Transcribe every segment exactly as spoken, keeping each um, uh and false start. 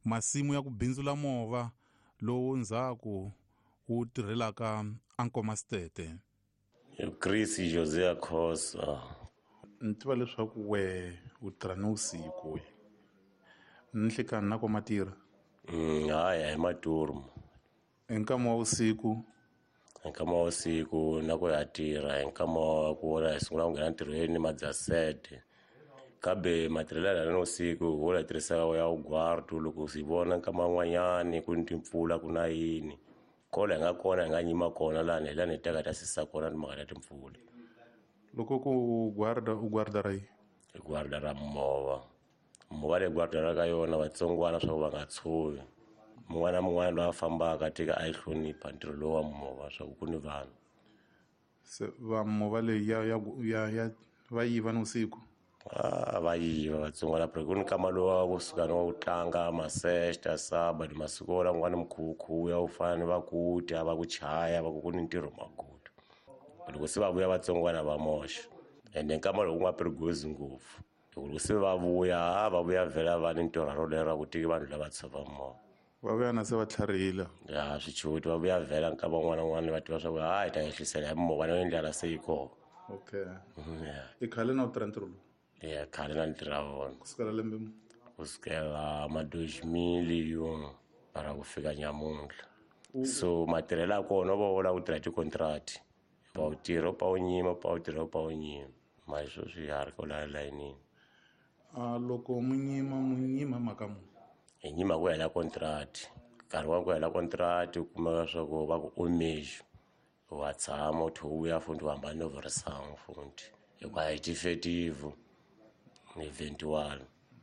masimu ya ku bindzula movha lowu ndzhaku wu tirhelaka Uncle Mastete. Chris José Khosa. Ni tiva leswaku we u tirha ni vusiku we ninhlekani na kwa matirha Mm, haya hi maturmu. enkama wa vusiku Nkama wa siku na ku ya tirha hi nkama wa ku vola hi sungula ku nghena ntirhweni madzasete kambe matirhelo ya usiku vola hi tirhisaka ya ugwardo loko si vona nkama n'wanyani ku ni timpfula ku na yini kola hi nga kona hi nga nyima kona lani hi lani hi teka ta sisa kona timhaka ta timpfula. loko ku guarda u guarda rai Hi guarda ra mova mova leyi guarda ka yona vatsongwana swa ku va nga tshovi mun'wana na mun'wana loyi a fambaka tika a yi hlonipha ntirho lowu wa mova swa ku ku ni vanhu. se va movha leyi ya ya ya ya va yiva ni vusiku Ah, va yiva vatsongwana pere ku ni kama lowu wa kusuka ni wa ku tlanga masesta saba ni masiku ola n'wana mikhukhu ya ku fana ni va ku dya va ku chaya va ku ku ni ntirho makuta loko se va vuya vatsongwana va moxa ende nkama loko ku nga perigozi ngopfu loko se va vuya va vuya vhela va ni ntirho rolero ra ku tiki vanhu lava tshova movha va vuya na se va tlharihile ya swichuti va vuya vhela nkama n'wana n'wana va tiva swa ku ha hi ta ehlisela hi movha na endlela se yi kona. okay ya i khale na u tirha ntirho lowu ya khale na ntirha vona kusukela lembe mu kusukela ma dois mil para ku fika nyamuntlha so matirhelo ya kona va vola ku tirha ticontract pa u tirha pa u nyima pa u tirha pa u nyima ma hi swo swi hari ko la layinini. a loko munyima munyima mhaka mu Hi nyima ku hela contract nkarhi wa ku hela contract u kumeka swa ku va ku omexo wa tshama u tlhe u vuya futhi u hamba ni novorisangu futhi hikuva hi tifetivu ni eventual.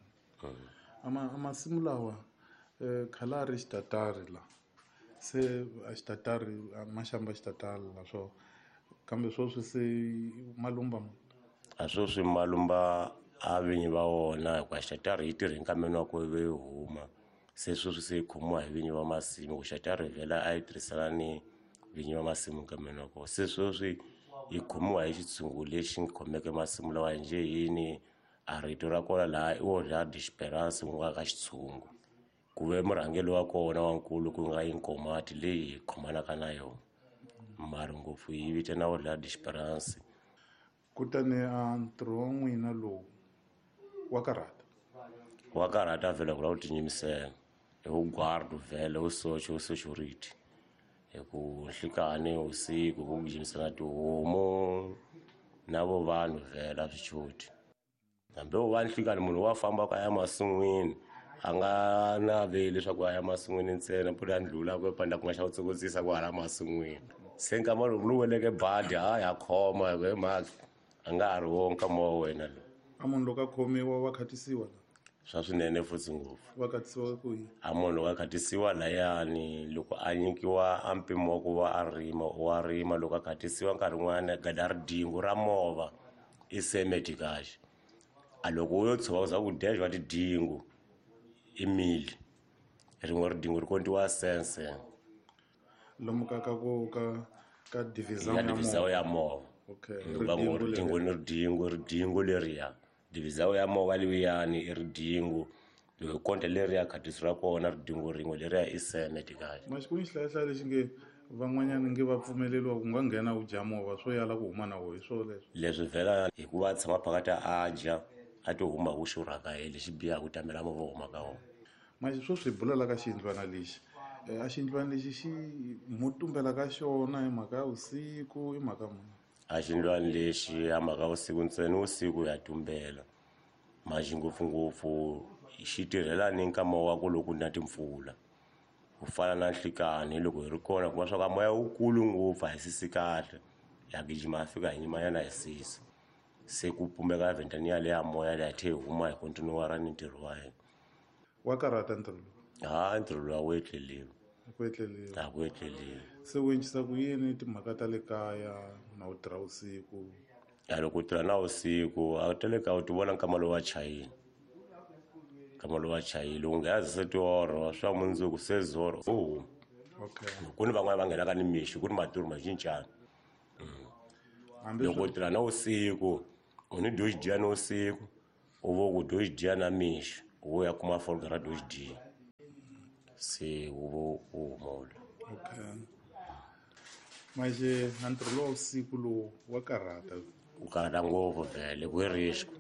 ama amasimu lawa eh, khale a ri xitatari la se a xitatari ma xamba xitatari la swo kambe swoswi se malumba mu A swo swi malumba a vinyi va wona hikuva xitatari yi tirhi nkameni wa ku ve yi huma se sweswi se yi khomiwa hi vinyi va masimu ku xitatari vhela a yi tirhisana ni vinyi va masimu nkameni wa kona se sweswi yi khomiwa hi xitshungu lexi khomeke masimu lawa hi nje yini a rito ra kona laha i Orlando Desperança ku nga ka xitshungu ku ve murhangeli wa kona wa nkulu ku nga Inkomati leyi hi khomanaka na yona mari ngopfu yi vitana Orlando Desperança. kutani a ntirho wa n'wina lowu wa karhata Wa karhata vhele ku la ku tinyimisela hi ugwardo vhele u socho u security hi ku nhlikani usiku ku gijimisana tihomu na vo vanhu vhela swichuti hambi u va nhlikani munhu wa famba ka ya masin'wini a nga naveli leswaku a ya masin'wini ntsena pfuti a ndlula ku panda ku nga xa ku tsokotsisa ku hala masin'wini se nkama loko ni weleke badi ha ya khoma hi ku hi mhaka a nga ha ri wo nkama wa wena lowu a munhu loko a khomiwa wa khatisiwa la swa swinene futhi ngopfu va khatisiwa ku yini a munhu loko a khatisiwa layani loko a nyikiwa a mpimo wa ku va a rima wa rima loko a khatisiwa nkarhi wun'wana gada ri dingo ra movha i semedikaxi a loko u yo tshova za ku dexwa tidingo i mili rin'we ridingo ri kontiwa sense lomu ka ka ku ka ka division ya ya divizawo movha ya movha okay va ngo ridingo ridingo leri. ni ridingo ridingo leriya divizawo ya movha lewiyani i ridingo loko konta leriya khatisira kona ridingo rin'we leriya i semedikaxi maxikuni xihlayihlayi lexi nge van'wanyana nge va pfumeleliwa ku nga nghena u dya movha swo yala ku huma na wo hi swo leswo leswi vhela hikuva a tshama phakati a dya a ti huma ku xurhaka hi lexi biha ku tamela movha huma ka wona maxi swo swi bulala ka xiyindlwana lexi Eh, a xiyindlwana lexi xi mo tumbela ka xona hi mhaka ya vusiku i mhaka muni a xindlwani lexi a mhaka vusiku ntsena vusiku ya tumbela maxi ngopfungopfu xi tirhela ni nkama wa ku loko na timpfula ku fana na nhlikani loko hi ri kona kuma swa ku a moya wukulu ngopfu a hi sisi kahle ya gijima ya fika hi nyimanyana hi sisa se ku pumbeka vhentani ya leya moya leyi the hi huma hi kontinuwara ni ntirho wa hina wa karhata ntirho lowu ha ntirho lowa wu etleliwe ku etleliwa a ku etleliwe se u endlisa ku yini timhaka ta le kaya na u tirha vusiku ya loko u tirha na vusiku a wu tele ka u ti vona nkama lowu wa chayini nkama lowu wa chayini u nghena ze tioro swa mundzuku se zoro u huma okay ku ni van'wana va nghenaka ni mixi ku ni matirho macincana hambi loko u tirha na vusiku u ni doxi dya ni vusiku u vo ku doxi dya na mixi u ya kuma folga ra doxi dya se wu humula. Okay. Manje na ntirho lowa vusiku lowu wa karhata. U karhata ngopfu vhele ku risku.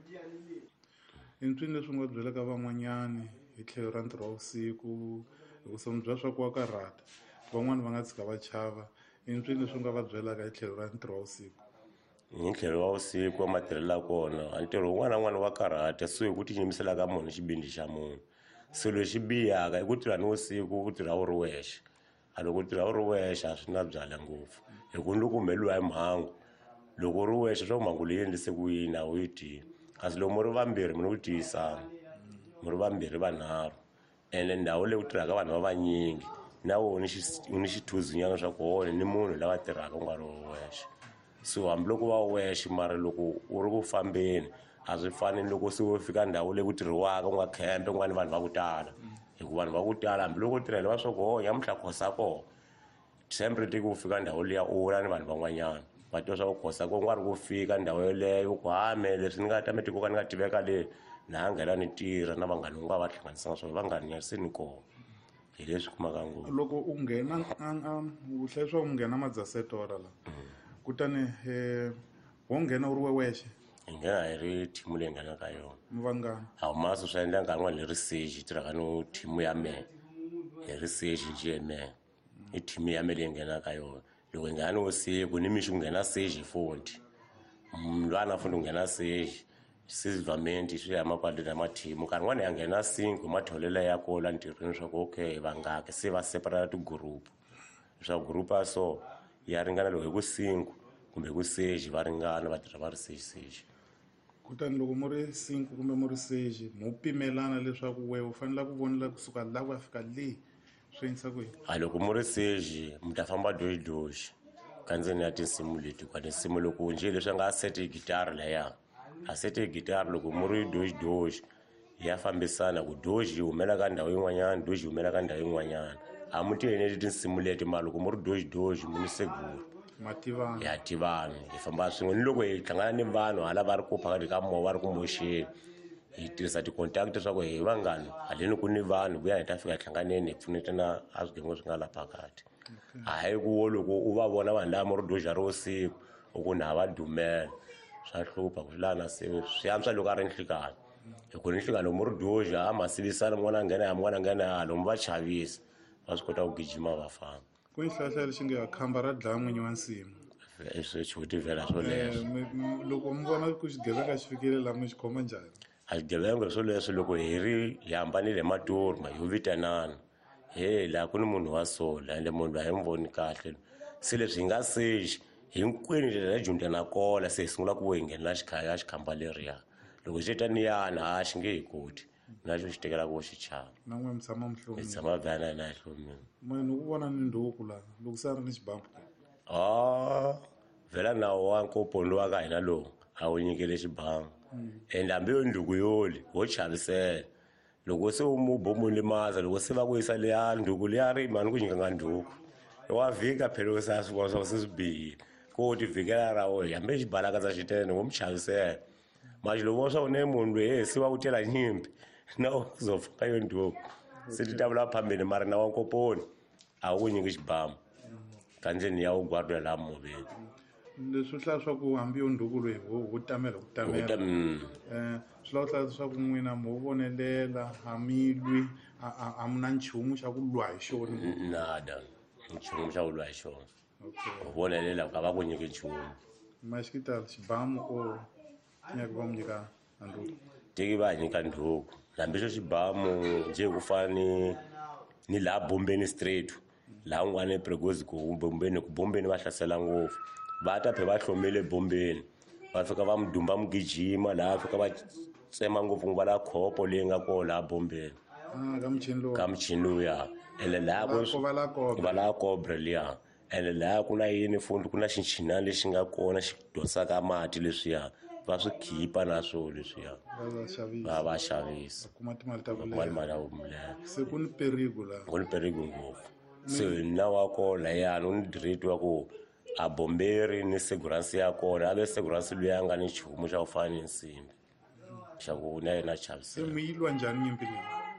I ncwini leswi nga byelaka van'wanyani hi tlhelo ra ntirho wa vusiku hikusa mi byela swa ku wa karhata van'wani va nga tshika va chava i ncwini leswi nga va byelaka hi tlhelo ra ntirho wa vusiku. Hi tlhelo wa vusiku wa matirhelo ya kona a ntirho wun'wana na wun'wana wa karhata so hi ku tinyimisela ka munhu xibindi xa munhu se lexi bihaka i ku tirha ni vusiku ku tirha wu ri wexe a loko u tirha wu ri wexe a swi na byala ngopfu hi ku ni loko humeleliwa hi mhangu loko u ri wexe swa ku mhangu leyi endlise ku yini a wu yi tivi kasi loko mu ri vambirhi mi ni ku tiyisana mi ri vambirhi vanharhu ene ndhawu leyi ku tirhaka vanhu va vanyingi na wo ni ni xithuzinyana swa ku wona ni munhu lava tirhaka u nga ri wexe so hambiloko va wexe mara loko u ri ku fambeni a swi fani loko se u fika ndhawu leyi ku tirhiwaka u nga khempe u nga ni vanhu va ku tala hikuva vanhu va ku tala hambiloko u tirhela va swa ku ho nyamuhla khosa koho sempre tiki ku fika ndhawu liya u vula ni vanhu van'wanyana va tiva swa ku khosa ko u nga ri ku fika ndhawu yeleyo ku hame leswi ni nga ta mi tiko ka ni nga tiveka le na nghena ni tirha na vanghani u nga va hlanganisanga swona va nga ni nyariseni koho hi leswi kumaka ngopfu loko u nghena u hlaye swa ku nghena madzasetora la kutani um wo nghena u ri wewexe hi nghena hi ri thimu leyi nghenaka yona mi vangani a wu masi swi endla nkarhi n'wana hi research hi tirhaka no thimu ya mehe hi research njhe mehe i thimu ya me leyi nghenaka yona loko hi nghena ni vusiku ni mixi ku nghena seji hi fonti loyi a na fundi ku nghena seji sivamente swi ya makwaleni ya mathimu nkarhi n'wana ya nghena cinco hi matholela ya kola ntirhweni swa ku okay vangaki se va separata ti-group leswaku group ya so ya ringana loko hi ku cinco kumbe hi ku seji va ringana va tirha va ri seji seji kutani loko mu ri cinco kumbe mu ri seji mu pimelana leswaku wehe u fanele ku vonela kusuka laha ku ya fika le swi endlisa ku yini a loko mu ri seji mi ta famba doxidoxi ka ndzeni ya tinsimu leti ka tinsimu loko njhe leswi nga sete gitara laya a sete gitara loko mu ri doxidoxi ya fambisana ku doxi yi humela ka ndhawu yin'wanyana doxi yi humela ka ndhawu yin'wanyana a mu tiyeneti tinsimu leti mara loko mu ri doxidoxi mu ni seguru mativana ya tivana hi famba swin'we ni loko hi hlangana ni vanhu hala va ri ku phakati ka movha va ri ku moxeni hi tirhisa ti-contact swa ku hi vanghani haleni ku ni vanhu vuya hi ta fika hi hlanganeni hi pfunetana a swigengo swi nga la phakati hayi ku wo loko u va vona vanhu lava mu ri doxa ro siku u ku na va dumela swa hlupha ku swi lana se swi antswa loko a ri nhlikani hi ku ni nhlikani loko mu ri doxa a ma sivisana mun'wana a nghena ya mun'wana a nghena ya lomu va chavisa va swi kota ku gijima va famba ku ni hlahla lexi nge khamba ra dlaya n'winyi wa nsimu swi chuti vhela swo leswo loko mi vona ku xigevenga xi fikile laha mi xi khoma njhani a xigevenga swo leswo loko hi ri hi hambanile matori ma yo vitanana he laha ku ni munhu wa sola ende munhu loyi a hi n'wi voni kahle se leswi hi nga sexi hinkwenu lela junta na kola se hi sungula ku hi nghenela xikhaya xikhamba leriya loko xi ta niyana a xi nge hi koti na xo xi tekela ku xi chava na n'we mi tshama mi hi hlomile tshama vhana hina hi hlomile mwe ni ku vona ni ndhuku laha loko se a ri ni xibambu a vhela nawu wa nkoponi wa ka hina lowu a wu nyikele xibangu ende hambi yo nduku yoli wo chavisela loko se u mu bomoni maza loko se va ku yisa liya nduku liya ri mani ku nyikanga nduku wa vhika phela loko se a swi vona swa ku se swi bihile ko ti vhikela ra wena hambi xi balakadza xitene wo mi chavisela manje loko swa ku ne munhu loyi he se va ku tela nyimpi na u zofaka yo nduku se ti ta vula phambeni mara na wa nkoponi a wu nyiki xibamu ka ndzeni ya ugwardela laha moveni leswi hlaya swa ku hambi yo nduku loyi wo tamela ku tamela um swi lava ku hlaya swa ku n'wina mo vonelela a mi lwi a mi na nchumu xa ku lwa hi xona nada nchumu xa ku lwa hi xona okay u vonelela ka va ku nyiki nchumu maxikitala xibamu o nyaka va mu nyika a nduku teki va nyika nduku hambi xo xibamu njhe ku fana ni ni laha bombeni straight laha n'wana epregozi ku bombeni ku bombeni va hlasela ngopfu va ta phe va hlomile bombeni va fika va mu dumba mu gijima laha fika va tsema ngopfu va la khopo leyi nga koho laha bombeni ka muchini lowu ka muchini lowuya ende laha va laha kobre liya ende laha ku na yini fundi ku na xinchinana lexi nga kona xi dosaka mati leswiya va swi khipa na swo leswiya va va xavisa kuma timali ta kuma mali ya vuleha se ku ni perigo laha ku ni perigo ngopfu se na wa ko layani u ni direct wa ku a bomberi ni seguransi ya kona a ve seguransi luya nga ni nchumu xa ku fana ni nsimbi xa ku na yena se chavisela mi yi lwa njhani nyimpi leyi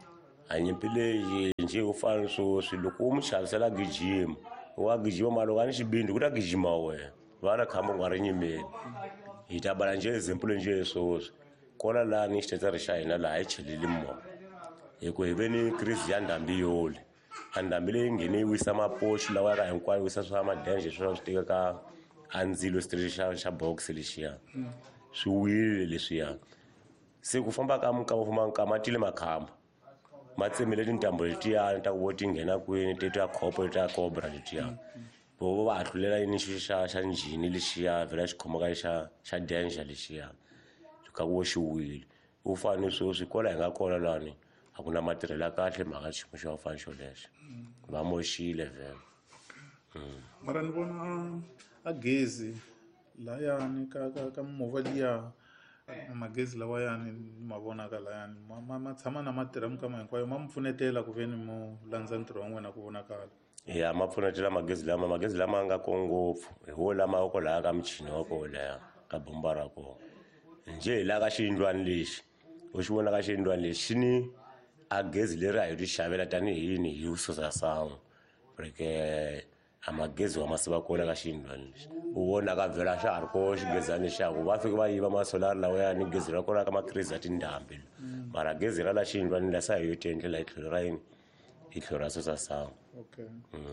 anyimpi leyi nje ufana swoswi loko u mi xavisela gijima wa gijima maloko a ni xibindi ku ta gijima wena vana khamba nga ri nyimeni hi ta bala nje example nje swoswi kona laha ni xitetere xa hina laha hi cheleli mo hi ku hi ve ni crise ya ndhambi yole a ndhambi leyi nghene yi wisa mapoxi lawa ya ka hinkwayo wisa swa madenje sweswo swi tekaka a ndzilo street xa xa box lexiya swi wile leswiya se ku famba ka mukama famba ka matile makhamba ma tsemele tintambu letiya ta ku ti nghena kwini ti ta khopo ta cobra letiya vo va hlulela yini xa xa njini lexiya vela xi khomaka xa xa danger lexiya ka ku xi wile u fane swo swi kola hi nga kola lani a ku na matirhelo kahle mhaka ximo xa ufana xo lexo va moxile vele mara ni vona a gezi layani ka ka ka movha liya magezi lawa yani ma vonaka layani ma ma tshama na matirha mikama hinkwayo ma mpfunetela ku veni mo landza ntirho wa n'wina ku vonakala ya ma pfunetela magezi lama magezi lama nga ko ngopfu hi wo lama ko laya ka michini wa ko laya ka bomba ra ko nje hi la ka xiyindlwana lexi u xi vona ka xiyindlwana lexi ni a gezi leri a hi ri xavela tanihi yini hi ususa sangu porque a magezi wa masiva kona ka xiyindlwana lexi u vona ka vhela xa ha ri ko xigezani lexaku va fike va yiva masolari lawaya ni gezi ra kona ka makhrizi ya tindhambi mara gezi ra la xiyindlwana la sa hi yo ti endlela hi tlhelo ra yini hi tlhelo ra susa sangu okay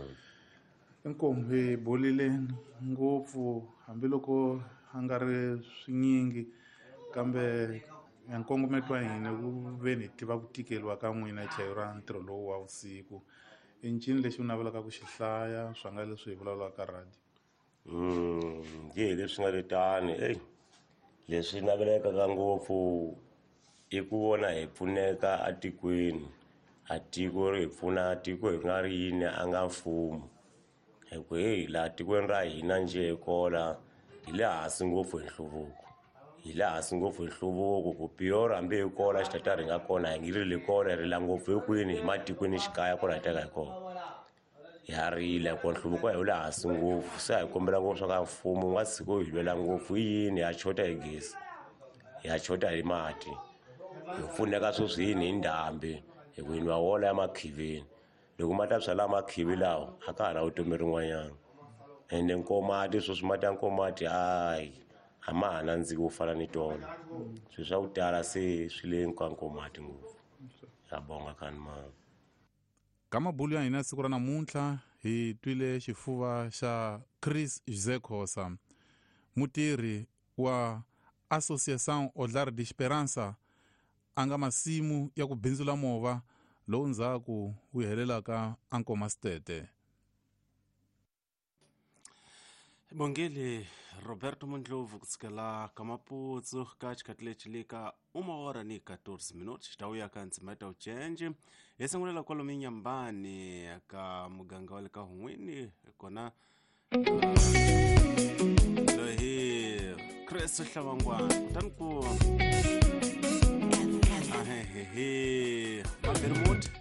inkomu hi bolileni ngopfu hambiloko a nga ri swinyingi kambe nkongometo wa hina ku veni hi tiva ku tikeriwa ka n'wina chayo ra ntirho lowu wa vusiku i ncini lexi u navelaka ku xi hlaya swa nga leswi hi vulavulaka radio nge leswi nga letani eyi leswi navelekaka ngopfu i ku vona hi pfuneka a tikweni a tiko ri hi pfuna tiko hi nga ri yini a nga mfumo hi ku heyi laha tikweni ra hina nje hi kola hi le hansi ngopfu hi nhluvuko hi le hansi ngopfu hi nhluvuko ku piyora hambi hi kola xitatari hi nga kona hi ngi ri le kona hi rila ngopfu hi kwini hi matikweni xikaya kona hi teka hi kona hi harile ku nhluvuko hi wu le hansi ngopfu se hi kombela ngopfu swa ka mfumo u nga tshiki hi lwela ngopfu hi yini ha chota hi gezi hi ya chota hi mati hi pfuneka sweswi yini hi ndhambi hi ku yiniwa wola ya makhivini loko ma ta byala makhivi lawa a ka ha na vutomi rin'wanyana ende nkomati sweswi mati ya nkomati hayi a ma ha nandziki wo fana ni tona swilo swa ku tala se swi le ka nkomati ngopfu ya bonga kani ma ka mabulu ya hina siku ra namuntlha hi twile xifuva xa Chris Zekhosa mutirhi wa Associação Odlar de Esperança a nga masimu ya ku bindzula mova lowu ndzhaku wu helelaka Ankomastete. Bongeli Roberto Mondlovu kutsikela kamaputsu ka chikatile chilika uma hora ni catorze minutos xitawuya ka ndzimata ucenje hi sangulela kwalomu nyambani ka muganga wa le ka hun'wini kona lohi Chris Hlavangwana kutani ku ahehehe Mabermut